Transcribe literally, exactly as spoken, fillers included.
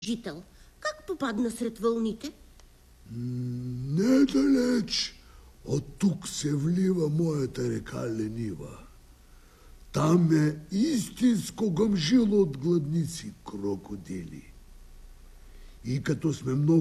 жител. Как попадна сред вълните? Недалеч от тук се влива моята река Ленива. Там е истинско гъмжило от гладници крокодили. И като сме много